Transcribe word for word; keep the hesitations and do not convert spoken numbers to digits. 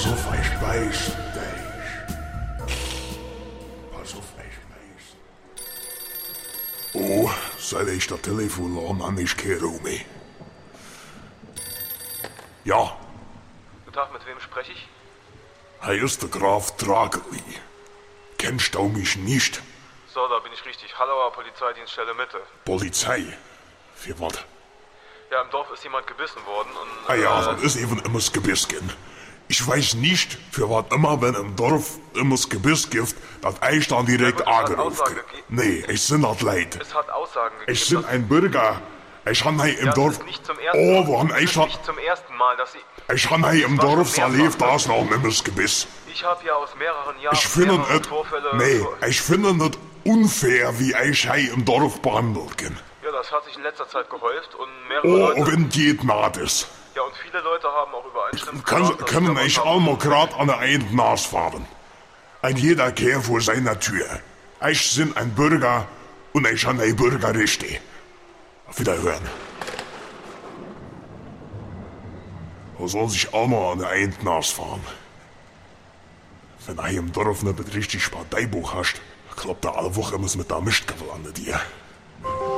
Pass auf, ich weiß dich. Pass auf, ich weiß. Oh, seit ich das Telefon an, an ich kehre um mich. Ja. Guten Tag, mit wem spreche ich? Hier ist der Graf Drageli. Kennst du mich nicht? So, da bin ich richtig. Hallauer Polizeidienststelle Mitte. Polizei? Für was? Ja, im Dorf ist jemand gebissen worden und... Ah ja, äh, das ist eben immer das Gebissgen. Ich weiß nicht, für was immer, wenn im Dorf immer das Gebiss gibt, dass ich dann direkt Ja, gut, es hat angerufen Aussagen krieg. gegeben. Nee, ich bin das leid. Es hat Aussagen gegeben. Ich bin dass- ein Bürger. Ich han hier im ja, Dorf... Es ist nicht zum ersten Oh, Mal. wo han Es ich ist schon... nicht zum ersten Mal, dass Sie... Ich han hier im war schon Dorf mehrfach. erlebt, da ist noch immer das Gebiss. Ich habe ja aus mehreren Jahren Ich finde mehrere es... Vorfälle... Nee, ich finde es unfair, wie ich hier im Dorf behandelt bin. Ja, das hat sich in letzter Zeit gehäuft und mehrere Oh, Leute... wenn geht naht ist. Ja, und viele Leute haben auch übereinstimmend Kann, gesagt, dass können sie ich da was auch haben. mal grad an der einen Nase fahren. Ein jeder Kehr vor seiner Tür. Ich bin ein Bürger und ich han ein Bürgerrechte. Auf Wiederhören. Wo soll sich auch mal an der einen Nase fahren? Wenn du hier im Dorf nicht richtig Parteibuch hast, klappt er alle Woche immer mit der Mistgabel an dir.